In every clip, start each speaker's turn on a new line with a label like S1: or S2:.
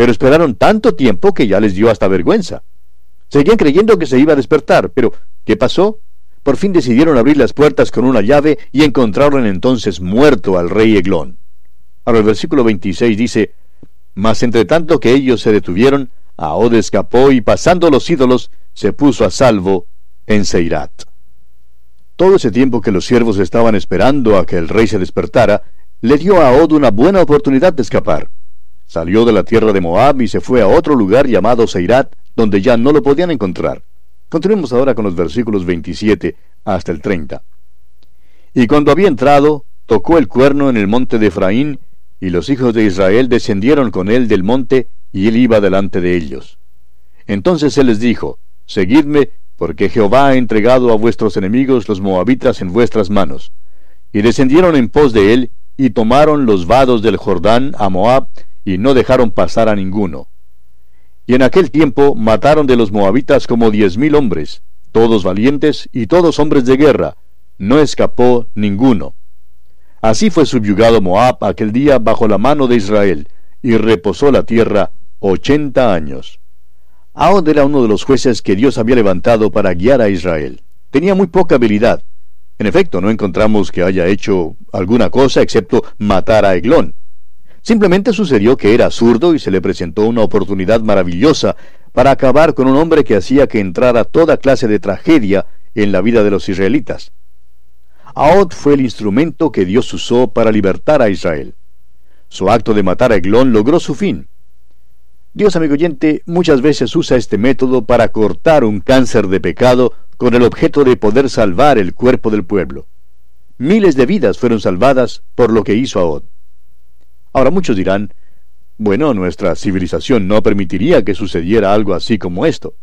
S1: pero esperaron tanto tiempo que ya les dio hasta vergüenza. Seguían creyendo que se iba a despertar, pero ¿qué pasó? Por fin decidieron abrir las puertas con una llave y encontraron entonces muerto al rey Eglón. Ahora el versículo 26 dice: Mas entre tanto que ellos se detuvieron, Ahod escapó y pasando los ídolos se puso a salvo en Seirat. Todo ese tiempo que los siervos estaban esperando a que el rey se despertara, le dio a Ahod una buena oportunidad de escapar. Salió de la tierra de Moab y se fue a otro lugar llamado Seirat, donde ya no lo podían encontrar. Continuemos ahora con los versículos 27 hasta el 30. Y cuando había entrado, tocó el cuerno en el monte de Efraín, y los hijos de Israel descendieron con él del monte, y él iba delante de ellos. Entonces él les dijo: Seguidme, porque Jehová ha entregado a vuestros enemigos los moabitas en vuestras manos. Y descendieron en pos de él, y tomaron los vados del Jordán a Moab, y no dejaron pasar a ninguno. Y en aquel tiempo mataron de los moabitas como 10,000 hombres, todos valientes y todos hombres de guerra, no escapó ninguno. Así fue subyugado Moab aquel día bajo la mano de Israel, y reposó la tierra 80 años. Ahod era uno de los jueces que Dios había levantado para guiar a Israel. Tenía muy poca habilidad. En efecto, no encontramos que haya hecho alguna cosa excepto matar a Eglón. Simplemente sucedió que era zurdo y se le presentó una oportunidad maravillosa para acabar con un hombre que hacía que entrara toda clase de tragedia en la vida de los israelitas. Ahod fue el instrumento que Dios usó para libertar a Israel. Su acto de matar a Eglón logró su fin. Dios, amigo oyente, muchas veces usa este método para cortar un cáncer de pecado con el objeto de poder salvar el cuerpo del pueblo. Miles de vidas fueron salvadas por lo que hizo Ahod. Ahora muchos dirán: bueno, nuestra civilización no permitiría que sucediera algo así como esto.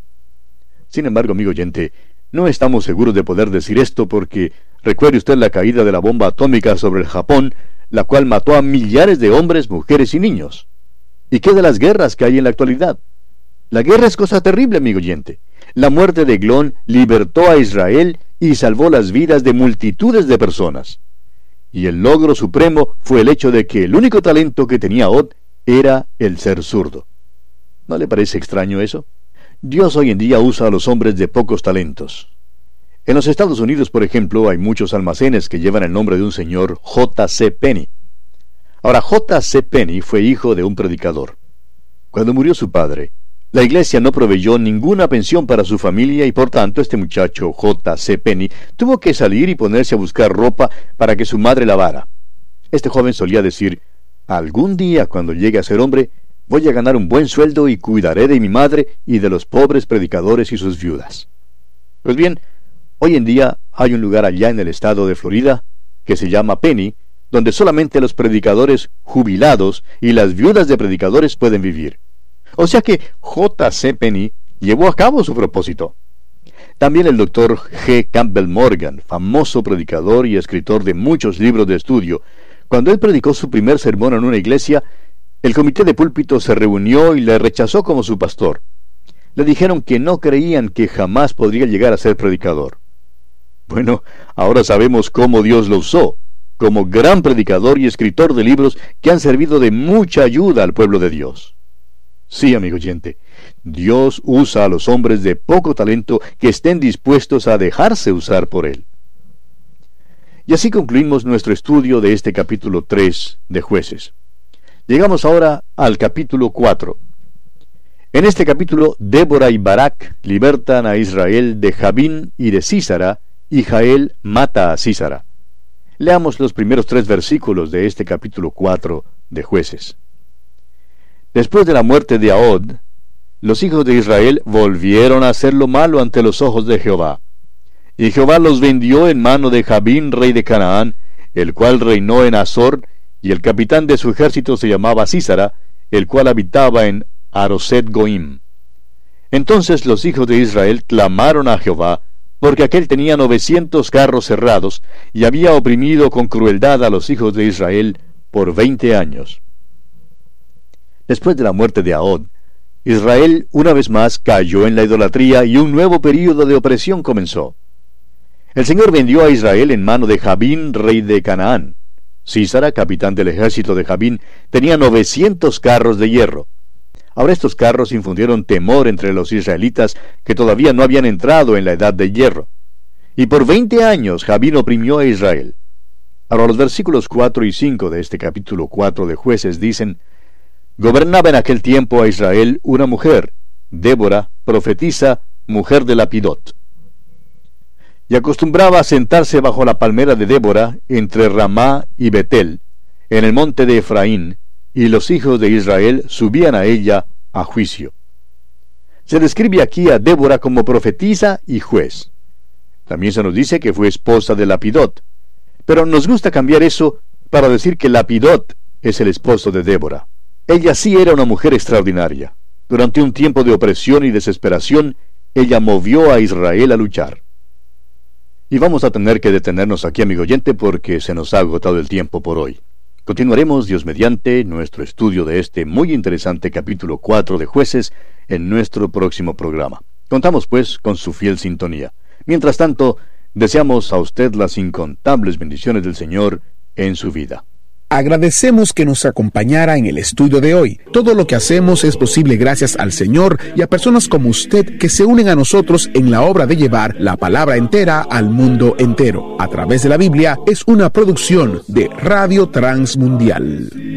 S1: Sin embargo, amigo oyente, no estamos seguros de poder decir esto porque recuerde usted la caída de la bomba atómica sobre el Japón, la cual mató a millares de hombres, mujeres y niños. ¿Y qué de las guerras que hay en la actualidad? La guerra es cosa terrible, amigo oyente. La muerte de Eglón libertó a Israel y salvó las vidas de multitudes de personas. Y el logro supremo fue el hecho de que el único talento que tenía Ahod era el ser zurdo. ¿No le parece extraño eso? Dios hoy en día usa a los hombres de pocos talentos. En los Estados Unidos, por ejemplo, hay muchos almacenes que llevan el nombre de un señor J.C. Penney. Ahora, J.C. Penney fue hijo de un predicador. Cuando murió su padre, la iglesia no proveyó ninguna pensión para su familia y por tanto este muchacho J.C. Penney tuvo que salir y ponerse a buscar ropa para que su madre lavara. Este joven solía decir: algún día cuando llegue a ser hombre voy a ganar un buen sueldo y cuidaré de mi madre y de los pobres predicadores y sus viudas. Pues bien, hoy en día hay un lugar allá en el estado de Florida que se llama Penney, donde solamente los predicadores jubilados y las viudas de predicadores pueden vivir. O sea que J.C. Penney llevó a cabo su propósito. También el Dr. G. Campbell Morgan, famoso predicador y escritor de muchos libros de estudio, cuando él predicó su primer sermón en una iglesia, el comité de púlpito se reunió y le rechazó como su pastor. Le dijeron que no creían que jamás podría llegar a ser predicador. Bueno, ahora sabemos cómo Dios lo usó, como gran predicador y escritor de libros que han servido de mucha ayuda al pueblo de Dios. Sí, amigo oyente, Dios usa a los hombres de poco talento que estén dispuestos a dejarse usar por Él. Y así concluimos nuestro estudio de este capítulo 3 de Jueces. Llegamos ahora al capítulo 4. En este capítulo, Débora y Barak libertan a Israel de Jabín y de Sísara, y Jael mata a Sísara. Leamos los primeros 3 versículos de este capítulo 4 de Jueces. Después de la muerte de Ahod, los hijos de Israel volvieron a hacer lo malo ante los ojos de Jehová. Y Jehová los vendió en mano de Jabín, rey de Canaán, el cual reinó en Azor, y el capitán de su ejército se llamaba Sísara, el cual habitaba en Aroset Goim. Entonces los hijos de Israel clamaron a Jehová, porque aquél tenía 900 carros cerrados, y había oprimido con crueldad a los hijos de Israel por 20 años. Después de la muerte de Ahod, Israel una vez más cayó en la idolatría y un nuevo período de opresión comenzó. El Señor vendió a Israel en mano de Jabín, rey de Canaán. Sísara, capitán del ejército de Jabín, tenía 900 carros de hierro. Ahora estos carros infundieron temor entre los israelitas que todavía no habían entrado en la edad de hierro. Y por 20 años Jabín oprimió a Israel. Ahora los versículos 4 y 5 de este capítulo 4 de Jueces dicen: Gobernaba en aquel tiempo a Israel una mujer, Débora, profetisa, mujer de Lapidot. Y acostumbraba a sentarse bajo la palmera de Débora, entre Ramá y Betel, en el monte de Efraín, y los hijos de Israel subían a ella a juicio. Se describe aquí a Débora como profetisa y juez. También se nos dice que fue esposa de Lapidot, pero nos gusta cambiar eso para decir que Lapidot es el esposo de Débora. Ella sí era una mujer extraordinaria. Durante un tiempo de opresión y desesperación, ella movió a Israel a luchar. Y vamos a tener que detenernos aquí, amigo oyente, porque se nos ha agotado el tiempo por hoy. Continuaremos, Dios mediante, nuestro estudio de este muy interesante capítulo 4 de Jueces en nuestro próximo programa. Contamos, pues, con su fiel sintonía. Mientras tanto, deseamos a usted las incontables bendiciones del Señor en su vida.
S2: Agradecemos que nos acompañara en el estudio de hoy. Todo lo que hacemos es posible gracias al Señor y a personas como usted que se unen a nosotros en la obra de llevar la palabra entera al mundo entero. A través de la Biblia es una producción de Radio Transmundial.